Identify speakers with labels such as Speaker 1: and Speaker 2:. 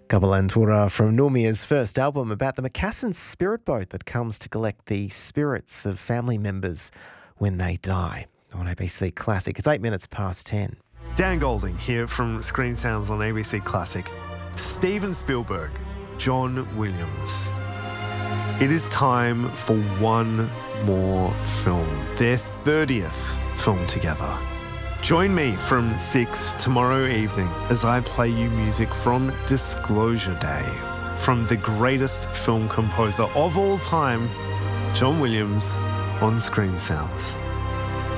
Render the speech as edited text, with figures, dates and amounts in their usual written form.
Speaker 1: Kabalantura from Numia's first album about the Macassan spirit boat that comes to collect the spirits of family members when they die. On ABC Classic, it's 8 minutes past 10.
Speaker 2: Dan Golding here from Screen Sounds on ABC Classic. Steven Spielberg, John Williams. It is time for one more film, their 30th film together. Join me from 6 tomorrow evening as I play you music from Disclosure Day, from the greatest film composer of all time, John Williams, on Screen Sounds.